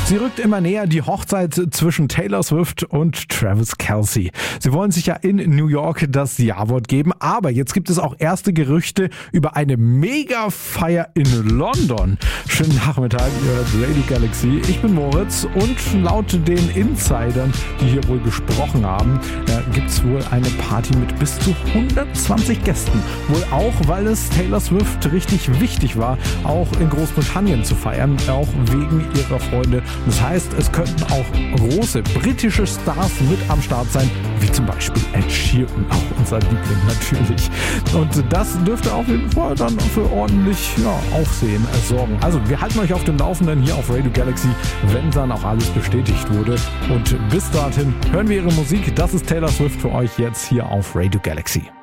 Sie rückt immer näher, die Hochzeit zwischen Taylor Swift und Travis Kelce. Sie wollen sich ja in New York das Ja-Wort geben, aber jetzt gibt es auch erste Gerüchte über eine Mega-Feier in London. Schönen Nachmittag, ihr hört Radio Galaxy. Ich bin Moritz und laut den Insidern, die hier wohl gesprochen haben, gibt es wohl eine Party mit bis zu 120 Gästen. Wohl auch, weil es Taylor Swift richtig wichtig war, auch in Großbritannien zu feiern, auch wegen ihrer Freunde. Das heißt, es könnten auch große britische Stars mit am Start sein, wie zum Beispiel Ed Sheeran, auch unser Liebling natürlich. Und das dürfte auf jeden Fall dann für ordentlich Aufsehen sorgen. Also wir halten euch auf dem Laufenden hier auf Radio Galaxy, wenn dann auch alles bestätigt wurde. Und bis dahin hören wir ihre Musik. Das ist Taylor Swift für euch jetzt hier auf Radio Galaxy.